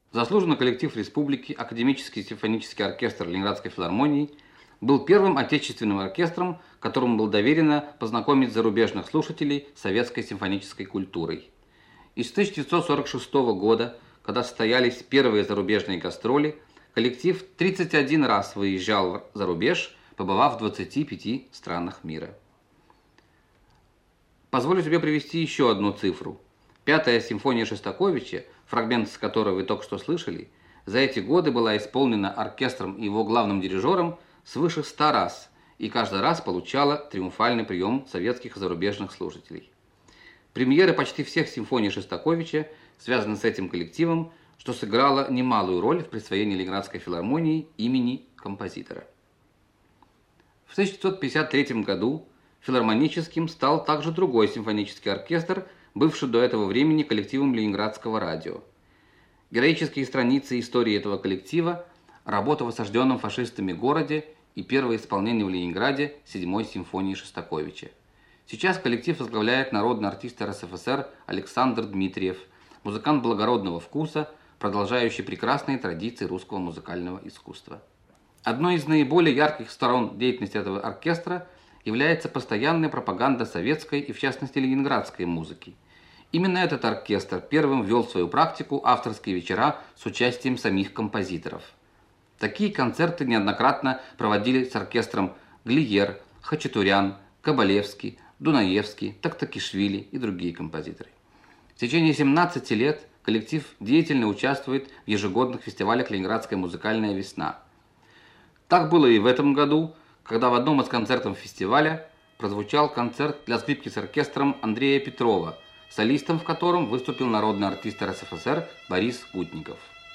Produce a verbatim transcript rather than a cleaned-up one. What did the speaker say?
Заслуженный коллектив республики, Академический симфонический оркестр Ленинградской филармонии был первым отечественным оркестром, которому было доверено познакомить зарубежных слушателей с советской симфонической культурой. И с тысяча девятьсот сорок шестого года, когда состоялись первые зарубежные гастроли, коллектив тридцать один раз выезжал за рубеж, побывав в двадцати пяти странах мира. Позволю себе привести еще одну цифру. Пятая симфония Шостаковича, фрагмент с которой вы только что слышали, за эти годы была исполнена оркестром и его главным дирижером свыше ста раз, и каждый раз получала триумфальный прием советских и зарубежных слушателей. Премьеры почти всех симфоний Шостаковича связаны с этим коллективом, что сыграло немалую роль в присвоении Ленинградской филармонии имени композитора. В тысяча девятьсот пятьдесят третьем году филармоническим стал также другой симфонический оркестр, бывший до этого времени коллективом Ленинградского радио. Героические страницы истории этого коллектива, работа в осажденном фашистами городе и первое исполнение в Ленинграде седьмой симфонии Шостаковича. Сейчас коллектив возглавляет народный артист эр эс эф эс эр Александр Дмитриев, музыкант благородного вкуса, продолжающий прекрасные традиции русского музыкального искусства. Одной из наиболее ярких сторон деятельности этого оркестра является постоянная пропаганда советской и, в частности, ленинградской музыки. Именно этот оркестр первым ввел в свою практику авторские вечера с участием самих композиторов. Такие концерты неоднократно проводили с оркестром Глиер, Хачатурян, Кабалевский, Дунаевский, Токтакишвили и другие композиторы. В течение семнадцати лет коллектив деятельно участвует в ежегодных фестивалях «Ленинградская музыкальная весна». Так было и в этом году, когда в одном из концертов фестиваля прозвучал концерт для скрипки с оркестром Андрея Петрова, солистом в котором выступил народный артист эр эс эф эс эр Борис Гутников.